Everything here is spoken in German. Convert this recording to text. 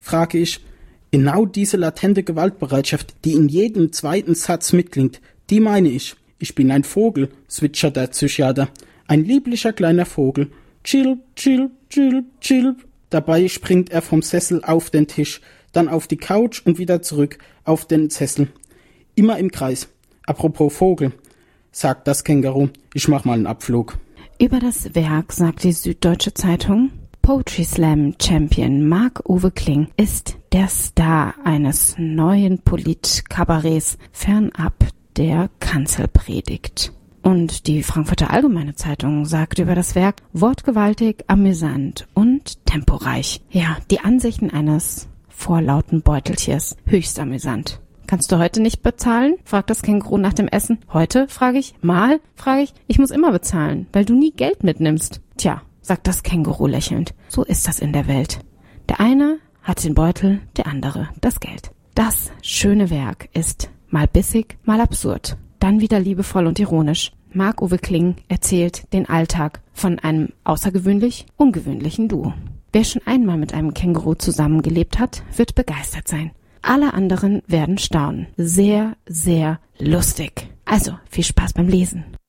frage ich. Genau diese latente Gewaltbereitschaft, die in jedem zweiten Satz mitklingt, die meine ich. Ich bin ein Vogel, zwitschert der Psychiater. Ein lieblicher kleiner Vogel. Chilp, chilp, chilp, chilp. Dabei springt er vom Sessel auf den Tisch, dann auf die Couch und wieder zurück auf den Sessel. Immer im Kreis. Apropos Vogel, sagt das Känguru. Ich mach mal einen Abflug. Über das Werk sagt die Süddeutsche Zeitung: Poetry Slam Champion Marc-Uwe Kling ist der Star eines neuen Polit-Kabarets fernab der Kanzelpredigt. Und die Frankfurter Allgemeine Zeitung sagt über das Werk: wortgewaltig, amüsant und temporeich. Ja, die Ansichten eines vorlauten Beuteltiers, höchst amüsant. Kannst du heute nicht bezahlen? Fragt das Känguru nach dem Essen. Heute? Frage ich. Mal? Frage ich. Ich muss immer bezahlen, weil du nie Geld mitnimmst. Tja, sagt das Känguru lächelnd. So ist das in der Welt. Der eine hat den Beutel, der andere das Geld. Das schöne Werk ist mal bissig, mal absurd, dann wieder liebevoll und ironisch. Marc-Uwe Kling erzählt den Alltag von einem außergewöhnlich ungewöhnlichen Duo. Wer schon einmal mit einem Känguru zusammengelebt hat, wird begeistert sein. Alle anderen werden staunen. Sehr, sehr lustig. Also, viel Spaß beim Lesen.